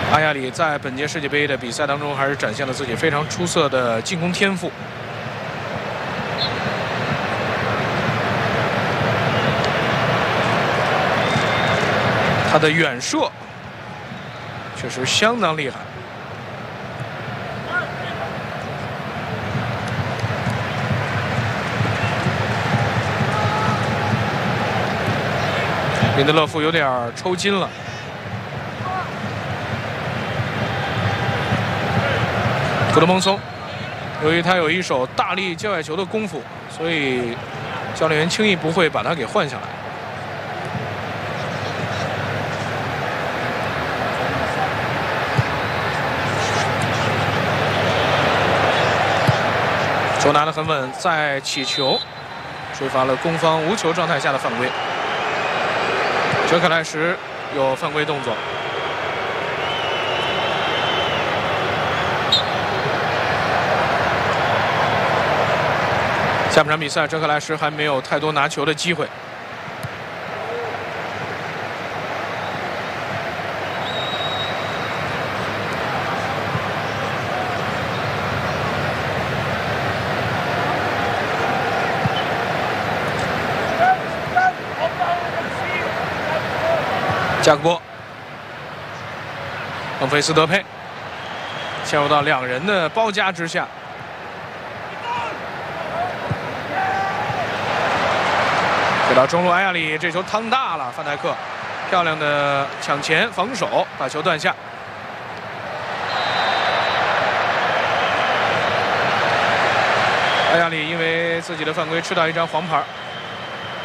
阿亚里在本届世界杯的比赛当中，还是展现了自己非常出色的进攻天赋。他的远射确实相当厉害。林德勒夫有点抽筋了。古德蒙松，由于他有一手大力界外球的功夫，所以教练员轻易不会把他给换下来。球拿得很稳，再起球，吹罚了攻方无球状态下的犯规。哲克莱什有犯规动作。下半场比赛，哲克莱什还没有太多拿球的机会。加克波，孟菲斯德佩陷入到两人的包夹之下。给到中路，埃亚里这球趟大了，范戴克漂亮的抢前防守，把球断下。埃亚里因为自己的犯规吃到一张黄牌。